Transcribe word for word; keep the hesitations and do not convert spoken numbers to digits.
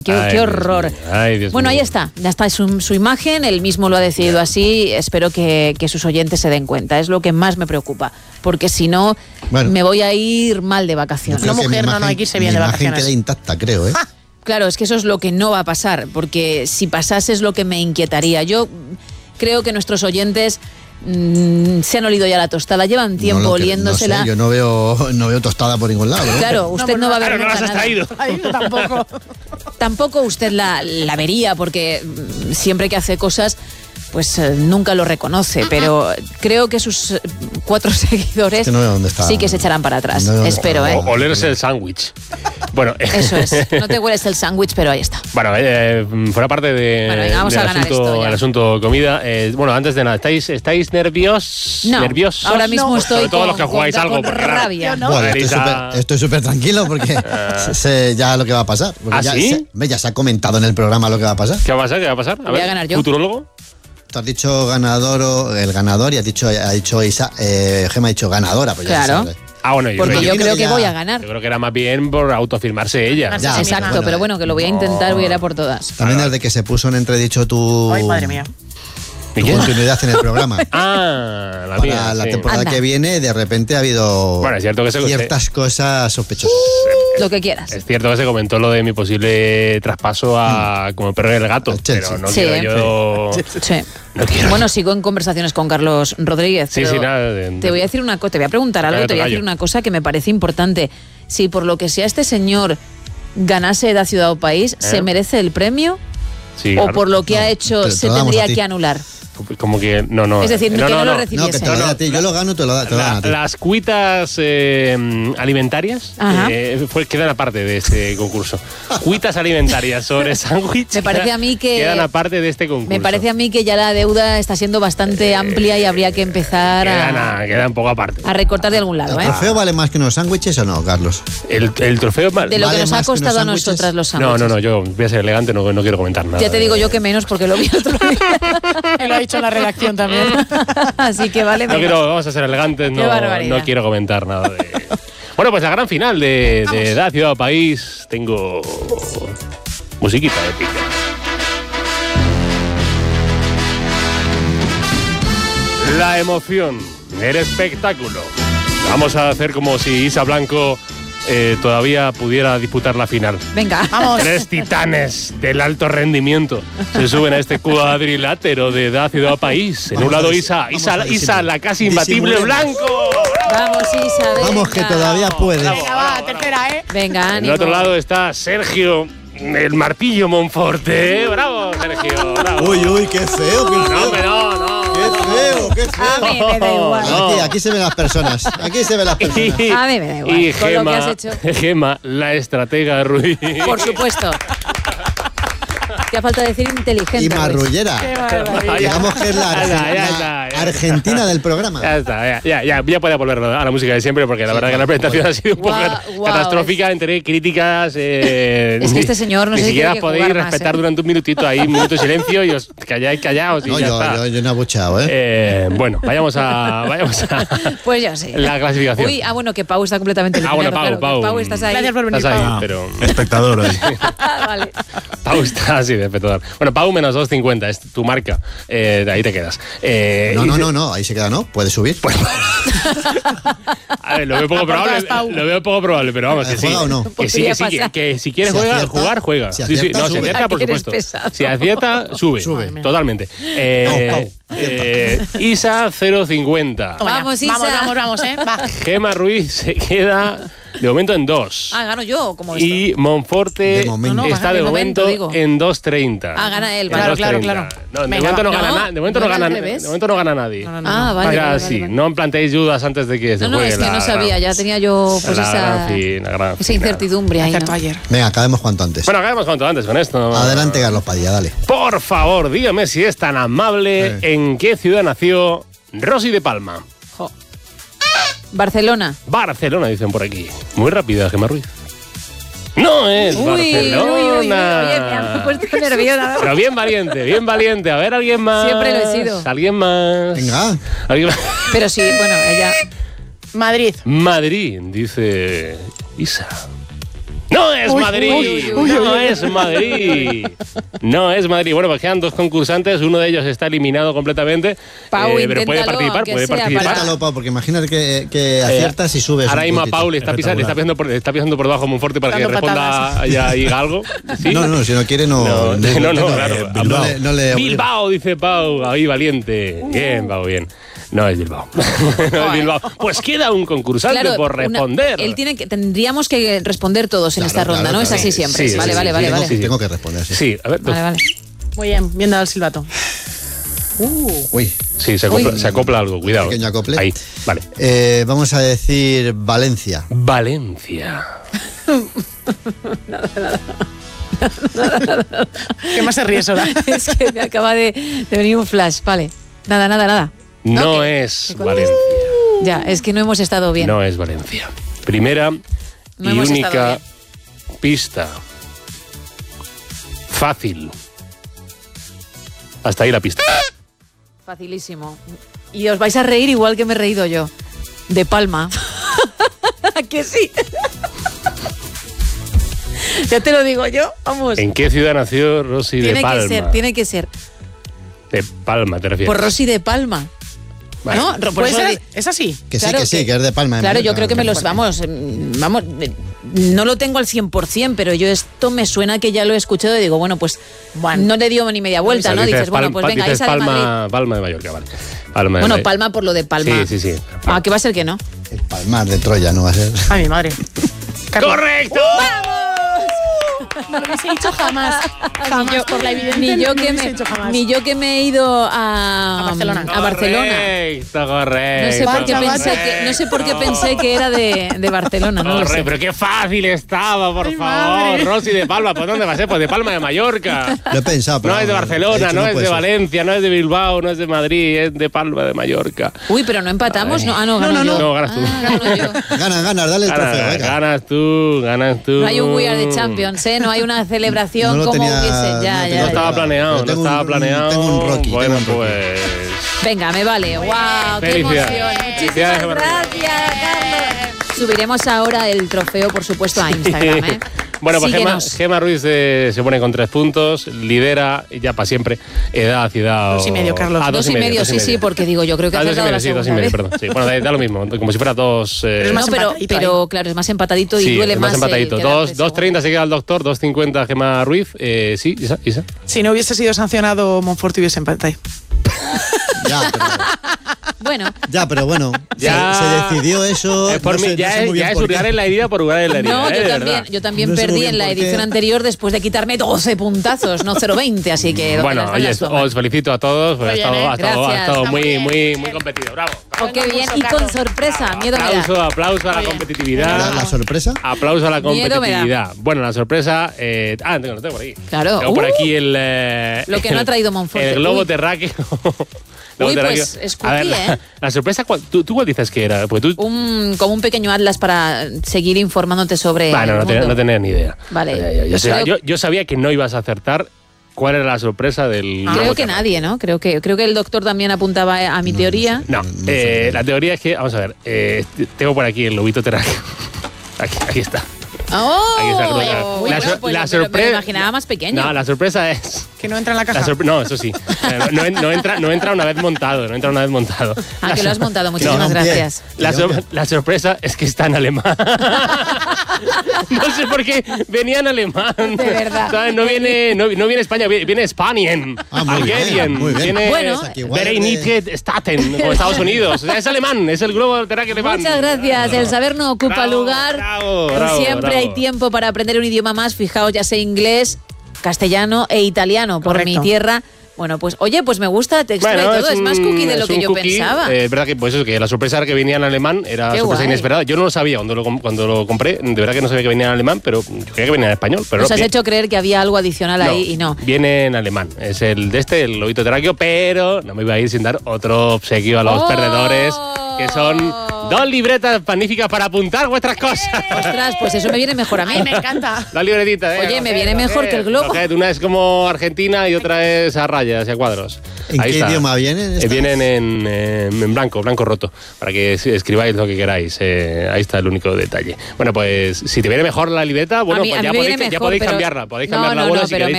Qué, Ay, qué horror. Dios mío. Ay, Dios bueno, mío. ahí está. Ya está su, su imagen. Él mismo lo ha decidido así. Espero que, que sus oyentes se den cuenta. Es lo que más me preocupa. Porque si no, bueno, me voy a ir mal de vacaciones. No, mujer, imagen, no, no hay que irse bien de vacaciones. Mi imagen queda intacta, creo, ¿eh? ¡Ah! Claro, es que eso es lo que no va a pasar. Porque si pasase es lo que me inquietaría. Yo creo que nuestros oyentes mmm, se han olido ya la tostada. Llevan tiempo no oliéndosela. No sé, yo no veo, no veo tostada por ningún lado. ¿no? Claro, usted no, no va a ver claro, no las has traído. Tampoco. Tampoco usted la, la vería, porque siempre que hace cosas, pues eh, nunca lo reconoce. Pero creo que sus eh, cuatro seguidores es que no veo dónde está. Sí que se echarán para atrás. No Espero, ¿eh? O, olerse el sándwich. Bueno, eso es. No te hueles el sándwich, pero ahí está. Bueno, eh, fuera parte de, bueno, venga, vamos del a ganar asunto, esto ya. el asunto comida. Eh, bueno, antes de nada, ¿estáis, estáis nervios? No, nerviosos? ahora mismo no. estoy Sobre todo con, los que jugáis con, algo. con porque, rabia. Claro, no. Bueno, estoy súper tranquilo porque sé ya lo que va a pasar. ¿Ah, ya, sí? se, ya se ha comentado en el programa lo que va a pasar. ¿Qué va a pasar? ¿Qué va a pasar? A Voy ver, a ganar yo. ¿Futurólogo? Tú has dicho ganador, el ganador, y has dicho, ha dicho Isa, eh, Gemma ha dicho ganadora. Pues ya claro. se sabe. Ah, bueno, yo Porque creo, yo creo que ya, voy a ganar. Yo creo que era más bien por autofirmarse ella. Ya, Exacto, bueno, pero bueno, que lo voy a intentar, voy a ir a por todas. También desde que se puso en entredicho tu, Ay, madre mía. tu continuidad en el programa. Ah, la Para mía, la sí. temporada Anda. que viene, de repente ha habido Bueno, es cierto que se- ciertas cosas sospechosas. Lo que quieras. Es cierto que se comentó lo de mi posible traspaso a como el perro y el gato, Al Chelsea. pero no Sí. quiero yo... Sí. No quiero. Bueno, sigo en conversaciones con Carlos Rodríguez. Sí, pero sí, nada. de- Te voy a decir una cosa, te voy a preguntar algo, Cállate, te voy a gallo. decir una cosa que me parece importante. Si por lo que sea este señor ganase Da Ciudad o País, ¿se ¿Eh? merece el premio? Sí, ¿O claro. por lo que No, ha te- hecho te se lo damos tendría a ti. que anular? Como que no, no. Es decir, no, que no, no, lo no. recibiese. No, que te lo No, da no. a ti. Yo lo gano, te lo, da, te lo dan La- a ti. las cuitas eh, alimentarias Ajá. eh, fue- quedan aparte de este concurso. Cuitas alimentarias sobre sándwich Me parece a mí que- quedan aparte de este concurso. Me parece a mí que ya la deuda está siendo bastante amplia y habría que empezar quedan, a, a- quedan poco aparte. a recortar de algún lado, ¿El ¿eh? trofeo vale más que unos sándwiches o no, Carlos? El, el trofeo ma- De lo ¿Vale que nos más ha que unos costado a sándwiches? nosotras los No, sándwiches. no, no, yo voy a ser elegante, no, no quiero comentar nada. Ya te digo yo que menos porque lo vi el otro día. Y lo ha dicho en la redacción también. Así que vale No menos. quiero, vamos a ser elegantes, Qué no, barbaridad. no quiero comentar nada de... Bueno, pues la gran final de, de Da Ciudad o País. Tengo musiquita épica. La emoción, el espectáculo. Vamos a hacer como si Isa Blanco eh, todavía pudiera disputar la final. Venga. Vamos. Tres titanes del alto rendimiento se suben a este cuadrilátero de Da Ciudad o País. En un Vamos a lado dis- Isa, vamos Isa, a Isa, disimular. la casi imbatible Disimulemos. Blanco. Vamos, Isa, venga. Vamos, que todavía puede. Venga, va, tercera, ¿eh? Venga, En ánimo. el otro lado está Sergio, el martillo Monforte. Bravo, Sergio, bravo. Uy, uy, qué feo, qué No, feo. hombre, no, no. Qué feo, qué A feo. mí me da igual. No. Aquí, aquí se ven las personas. Aquí se ven las personas. Y, A mí me da igual, y con lo que has Gema, hecho. Gema, la estratega Ruiz. Por supuesto. Te falta decir inteligente. Y Ruiz. marrullera. Qué barbaridad. Digamos que es la, Ya está, ya Argen- la está, ya. Argentina del programa. Ya está, ya, ya, ya, ya puede volver a la música de siempre porque la Sí, verdad que la por presentación favor. ha sido un poco Guau, cat- guau, catastrófica entre críticas. Eh, Es que ni- este señor no ni sé si siquiera tiene que podéis jugar más, respetar ¿eh? durante un minutito ahí, un minuto de silencio y os calláis, callaos y No, ya yo, está. yo, yo no he abucheado, ¿eh? Eh, bueno, vayamos a, vayamos a Pues yo sí. la clasificación. Uy, ah, bueno, que Pau está completamente Ah, bueno, eliminado, Pau, claro, que Pau. Pau, estás ahí. Gracias por venir, Estás ahí, Pau. pero Espectador hoy. Ah, vale. Pau está así de espectacular. Bueno, Pau menos dos cincuenta, es tu marca. Eh, de ahí te quedas. Eh, No, y no, se- no, no, ahí se queda, ¿no? Puede subir. A ver, lo veo poco probable, Aportas, Pau. lo veo poco probable, pero vamos, Eh, que sí. ¿juega o no? Que sí, Podría que sí, que, pasar. que si quieres Si juega, acierta, jugar, juega. si sí, sí, acierta, no, si sube. acierta, por Eres supuesto. pesado. Si acierta, sube. Sube. Totalmente. Eh, Pau, Pau, eh, Isa cero cincuenta. Toma ya. Vamos, Isa. Vamos, vamos, vamos, ¿eh? Va. Gema Ruiz se queda de momento en dos. Ah, gano yo, como esto. Y Monforte De momento. No, no, está gana de de momento, momento, digo. en dos treinta. Ah, gana él, En vale. Claro, claro, 2.30. claro. No, de Venga, momento no va. gana No, na- de momento no no era gana al revés. de momento no gana nadie. No, no, no. Ah, vale. Era vale, así, vale, vale. no planteéis dudas antes de que se No, no, juegue es que la no sabía, gran- ya tenía yo pues la esa, gran fin- la gran esa final. incertidumbre ahí. Acertó ¿no? ayer. Venga, acabemos cuanto antes. Bueno, acabemos cuanto antes con esto. Adelante, Carlos Padilla, dale. Por favor, dígame si es tan amable, Sí. ¿en qué ciudad nació Rosy de Palma? Jo. Barcelona. Barcelona, dicen por aquí. Muy rápida, Gemma Ruiz. No es Uy, Barcelona. uy, uy, uy, oye, me ha puesto nerviosa. Pero bien valiente, bien valiente. A ver, alguien más. Siempre lo he sido. Alguien más. Venga. ¿Alguien más? Pero sí, bueno, ella. Madrid. Madrid, dice Isa. ¡No es Uy, Madrid! uy, uy, ¡No uy, uy. es Madrid! ¡No es Madrid! Bueno, pues quedan dos concursantes, uno de ellos está eliminado completamente. Pau, eh, pero puede inténtalo, participar, aunque puede sea participar. para- Inténtalo, Pau, porque imagínate que, que aciertas y subes. Ahora un mismo a puntito. Paul está, pisa- le está pisando por, está pisando por debajo Monforte para que Dando responda patadas. y diga algo. ¿Sí? No, no, si no quiere, no. No, no, no, no, no, claro. eh, Bilbao. no le- no le obliga. Bilbao, dice Pau, ahí valiente. Bien, Pau, bien. No es Bilbao. No es Bilbao. Pues queda un concursante Claro, por una- responder. él tiene que, tendríamos que responder todos en Claro, esta ronda, claro, ¿no? Es claro. así siempre. Sí, vale, sí, vale, sí, vale, sí, vale. sí, sí. Tengo que responder, sí. Sí, a ver. Vale, vale. Muy bien, bien dado el silbato. Uy. Sí, se acopla, Uy. se acopla algo, cuidado. Pequeño acople. Ahí, vale. Eh, vamos a decir Valencia. Valencia. ¿Qué más se ríe, Sora? Es que me acaba de, de venir un flash. Vale. Nada, nada, nada. No, No, ¿qué? es ¿Qué Valencia. Ya, es que no hemos estado bien. No es Valencia. Primera No y hemos única estado pista. Fácil. Hasta ahí la pista. Facilísimo. Y os vais a reír igual que me he reído yo. De Palma. ¿A que sí? Ya te lo digo yo, vamos. ¿En qué ciudad nació Rosy de Tiene Palma? que ser, tiene que ser. De Palma, te refieres. Por Rosy de Palma. Vale. ¿No? Por ¿Puede eso ser? di- ¿Es así? Que sí, Claro que sí, que- que es de Palma. de Claro, yo Mallorca. creo que me los. Vamos, mm, vamos. eh, No lo tengo al cien por ciento, pero yo esto me suena que ya lo he escuchado y digo, bueno, pues Bueno. no le dio ni media vuelta, O sea, ¿no? Dices, bueno, Palma- pues venga, dices esa de Madrid. Palma, Palma de Mallorca, vale. Palma de Bueno, Mallorca. Palma por lo de Palma. Sí, sí, sí. Ah, que va a ser que no. El Palmar de Troya, no va a ser. Ay, mi madre. Carlos. ¡Correcto! No lo hubiese dicho jamás. Jamás, Ni yo- por la evidencia. Ni yo, no lo que hubiese me, dicho jamás. ni yo que me he ido a, A Barcelona. a Barcelona. Correcto, correcto. No sé por qué Vaya, pensé vaya. que, no sé por qué pensé que era de, de Barcelona, no lo Correcto, sé. pero qué fácil estaba, por Ay, favor. madre. Rosy de Palma, ¿por dónde va a ser? Pues de Palma de Mallorca. Lo he pensado, pero. No es de he Barcelona, dicho, no es puede de ser. Valencia, no es de Bilbao, no es de Madrid, es de Palma de Mallorca. Uy, pero no empatamos, ¿no? Ah, no, No, gano no, yo. no. No, ganas tú. Ah, gano yo. Ganas, ganas, dale el trofeo, Ganas, venga. ganas tú, ganas tú. No hay un We Are the Champions, ¿eh? No hay una celebración No lo como tenía- hubiese. Ya, no ya, No tenía- ya. estaba planeado, Pero no tengo estaba un- planeado. tengo un Rocky, Bueno, tengo un Rocky. pues. Venga, me vale. ¡Wow! ¡Qué Felicidades. emoción! Felicidades, Muchísimas Gemma. gracias, Carlos. Subiremos ahora el trofeo, por supuesto, a Instagram, ¿eh? Bueno, pues Gemma, Síguenos. Gemma Ruiz eh, se pone con tres puntos, lidera ya para siempre, edad, ciudad. Dos y medio, Carlos. Ah, Dos y medio, dos sí, sí, porque digo, yo creo que Ah, ha dos y acertado medio, la sí, dos y segunda medio, vez. perdón. Sí, bueno, da, da lo mismo, como si fuera dos. eh, Es No, más pero, empatadito pero ahí. claro, es más empatadito y sí, duele es más. más empatadito. el Dos, quedarte dos segundo. treinta se queda el doctor, dos cincuenta Gemma Ruiz. Eh, sí, Isa, Isa. Si no hubiese sido sancionado, Monforte hubiese empatado ahí. Ya, pero, Bueno, ya, pero bueno. Ya. Se, se decidió eso. Es por no mí, sé- no ya sé es, muy bien ya es por qué. hurgar en la herida por hurgar en la herida. no, eh, yo de también, verdad. yo también No sé muy perdí bien en la por qué. edición anterior después de quitarme doce puntazos, no cero veinte, así que... donde Bueno, las oye, ganas toman. os felicito a todos, porque ha Muy bien, estado, ¿eh? ha estado, ha Gracias. estado Está muy, muy bien, muy, muy muy bien. competido. Bravo. Oh, qué bien, y con sorpresa, miedo me da. Aplauso, aplauso a la Muy bien. competitividad. ¿La, la sorpresa? Aplauso a la Miedo me da. competitividad. Bueno, la sorpresa. Eh, ah, tengo, lo tengo por aquí. Claro. Tengo por Uh. aquí el. eh, Lo que no ha el- traído Monforte. El globo Uy. terráqueo. Uy, Globo pues, terráqueo. es A ver, cookie, la, ¿eh? la sorpresa, ¿cuál- ¿tú, ¿tú cuál dices que era? Porque tú. Un, como un pequeño atlas para seguir informándote sobre Bueno, el no, tenía, mundo. no tenía ni idea. Vale. Ya, ya, ya, Yo sé- creo- yo, yo sabía que no ibas a acertar cuál era la sorpresa del. Creo globo que terráqueo. nadie, ¿no? Creo que, creo que el doctor también apuntaba a mi teoría. No, No, no eh, sé. la teoría es que, vamos a ver, eh, tengo por aquí el lobito terráqueo. Aquí, aquí está. ¡Oh! Aquí está, creo que- Uy, la, bueno, sor- pues la lo- pero me lo sorpresa. imaginaba más pequeño. No, la sorpresa es. Que no entra en la caja. La sorpre- no, eso sí. Eh, No, no en- no entra, no entra una vez montado, no entra una vez montado. Ah, La que lo has sor- montado. Muchísimas No, un pie. gracias. La, Yo, sor- la sorpresa es que está en alemán. No sé por qué venía en alemán. De verdad. ¿Sabes? No viene, no, no viene España, viene, viene Spanien, Ah, muy bien, Algerien, muy bien. viene Bueno. O sea, que igual es de- Vereinigte Staaten, como Estados Unidos. O sea, es alemán, es el globo terráqueo alemán. Muchas gracias. El saber no ocupa Bravo, lugar. bravo, bravo, Siempre bravo. hay tiempo para aprender un idioma más. Fijaos, ya sé inglés, castellano e italiano por Correcto. mi tierra. Bueno, pues oye, pues me gusta, te extra Bueno, y todo. Es, un- más cookie de lo es que un yo cookie. pensaba. Eh, Es verdad que pues eso, que la sorpresa era que venía en alemán, era Qué sorpresa guay. inesperada. Yo no lo sabía cuando lo, com- cuando lo compré, de verdad que no sabía que venía en alemán, pero yo creía que venía en español. Pero Nos no, has vi- hecho creer que había algo adicional ahí y no. Viene en alemán. Es el de este, el lobito terráqueo, pero no me iba a ir sin dar otro obsequio a los ¡Oh! perdedores que son dos libretas magníficas para apuntar vuestras cosas. Ostras, pues eso me viene mejor a mí. Ay, me encanta. La libretita, ¿eh? Oye, me Coger, viene coger, mejor que el globo. coger. Una es como Argentina y otra es a rayas y a cuadros. ¿En Ahí qué está. idioma vienen? Eh, vienen en, en, en blanco, blanco roto, para que escribáis lo que queráis. Eh, ahí está el único detalle. Bueno, pues si te viene mejor la libreta, bueno, mí- pues a ya mí me podéis, viene ya mejor, podéis pero- cambiarla. Podéis No, cambiarla, no, bueno, no, si pero queréis